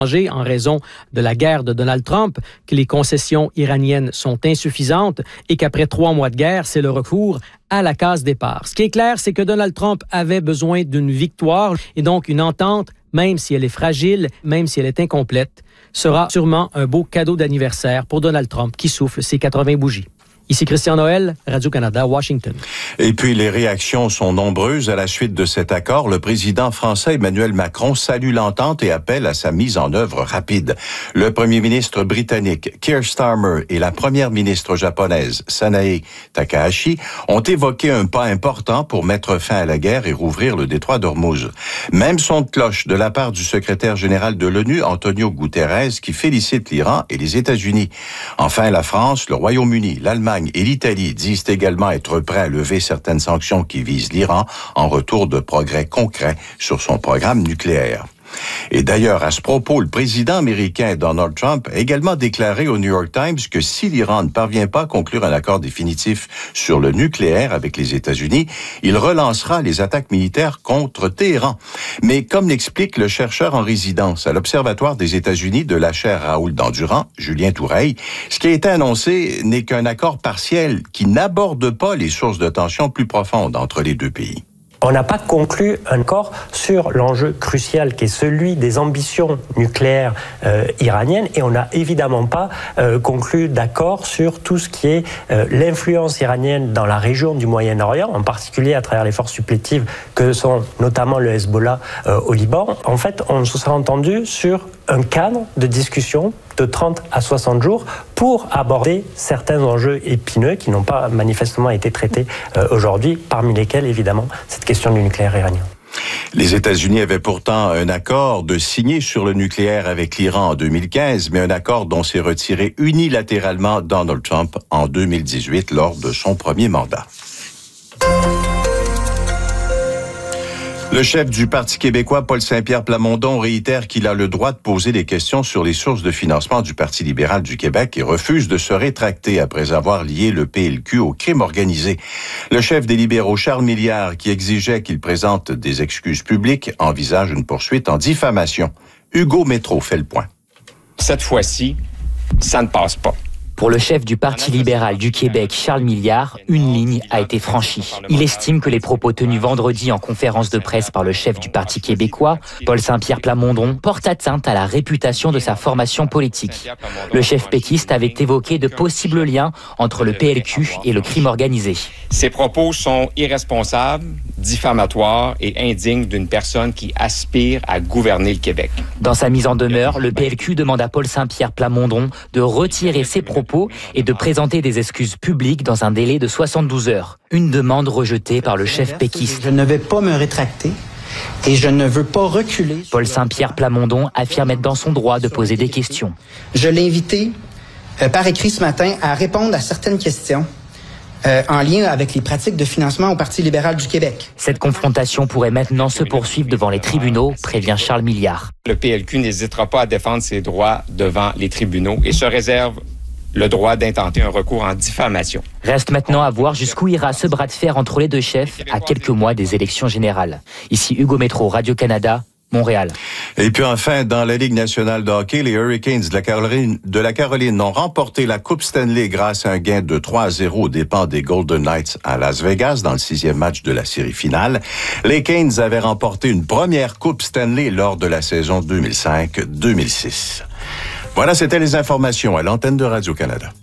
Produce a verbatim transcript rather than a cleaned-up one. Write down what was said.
en raison de la guerre de Donald Trump, que les concessions iraniennes sont insuffisantes et qu'après trois mois de guerre, c'est le recours à la case départ. Ce qui est clair, c'est que Donald Trump avait besoin d'une victoire et donc une entente, même si elle est fragile, même si elle est incomplète, sera sûrement un beau cadeau d'anniversaire pour Donald Trump qui souffle ses quatre-vingts bougies. Ici Christian Noël, Radio-Canada, Washington. Et puis, les réactions sont nombreuses à la suite de cet accord. Le président français Emmanuel Macron salue l'entente et appelle à sa mise en œuvre rapide. Le premier ministre britannique Keir Starmer et la première ministre japonaise Sanae Takahashi ont évoqué un pas important pour mettre fin à la guerre et rouvrir le détroit d'Ormuz. Même son de cloche de la part du secrétaire général de l'ONU, Antonio Guterres, qui félicite l'Iran et les États-Unis. Enfin, la France, le Royaume-Uni, l'Allemagne et l'Italie disent également être prêts à lever certaines sanctions qui visent l'Iran en retour de progrès concrets sur son programme nucléaire. Et d'ailleurs, à ce propos, le président américain Donald Trump a également déclaré au New York Times que si l'Iran ne parvient pas à conclure un accord définitif sur le nucléaire avec les États-Unis, il relancera les attaques militaires contre Téhéran. Mais comme l'explique le chercheur en résidence à l'Observatoire des États-Unis de la chaire Raoul Dandurand, Julien Toureille, ce qui a été annoncé n'est qu'un accord partiel qui n'aborde pas les sources de tension plus profondes entre les deux pays. On n'a pas conclu un accord sur l'enjeu crucial qui est celui des ambitions nucléaires euh, iraniennes et on n'a évidemment pas euh, conclu d'accord sur tout ce qui est euh, l'influence iranienne dans la région du Moyen-Orient, en particulier à travers les forces supplétives que sont notamment le Hezbollah euh, au Liban. En fait, on se sera entendu sur un cadre de discussion de trente à soixante jours pour aborder certains enjeux épineux qui n'ont pas manifestement été traités euh, aujourd'hui, parmi lesquels évidemment cette question du nucléaire iranien. Les États-Unis avaient pourtant un accord de signer sur le nucléaire avec l'Iran en deux mille quinze, mais un accord dont s'est retiré unilatéralement Donald Trump en deux mille dix-huit lors de son premier mandat. Le chef du Parti québécois, Paul Saint-Pierre Plamondon, réitère qu'il a le droit de poser des questions sur les sources de financement du Parti libéral du Québec et refuse de se rétracter après avoir lié le P L Q au crime organisé. Le chef des libéraux, Charles Milliard, qui exigeait qu'il présente des excuses publiques, envisage une poursuite en diffamation. Hugo Métro fait le point. Cette fois-ci, ça ne passe pas. Pour le chef du Parti libéral du Québec, Charles Milliard, une ligne a été franchie. Il estime que les propos tenus vendredi en conférence de presse par le chef du Parti québécois, Paul Saint-Pierre Plamondon, portent atteinte à la réputation de sa formation politique. Le chef péquiste avait évoqué de possibles liens entre le P L Q et le crime organisé. Ces propos sont irresponsables, diffamatoires et indignes d'une personne qui aspire à gouverner le Québec. Dans sa mise en demeure, le P L Q demande à Paul Saint-Pierre Plamondon de retirer ses propos et de présenter des excuses publiques dans un délai de soixante-douze heures. Une demande rejetée par le chef péquiste. Je ne vais pas me rétracter et je ne veux pas reculer. Paul Saint-Pierre Plamondon affirme être dans son droit de poser des questions. Je l'ai invité euh, par écrit ce matin à répondre à certaines questions euh, en lien avec les pratiques de financement au Parti libéral du Québec. Cette confrontation pourrait maintenant se poursuivre devant les tribunaux, prévient Charles Milliard. Le P L Q n'hésitera pas à défendre ses droits devant les tribunaux et se réserve le droit d'intenter un recours en diffamation. Reste maintenant à voir jusqu'où ira ce bras de fer entre les deux chefs à quelques mois des élections générales. Ici Hugo Métro, Radio-Canada, Montréal. Et puis enfin, dans la Ligue nationale de hockey, les Hurricanes de la Caroline, de la Caroline ont remporté la Coupe Stanley grâce à un gain de trois à zéro aux dépens des Golden Knights à Las Vegas dans le sixième match de la série finale. Les Canes avaient remporté une première Coupe Stanley lors de la saison deux mille cinq deux mille six. Voilà, c'était les informations à l'antenne de Radio-Canada.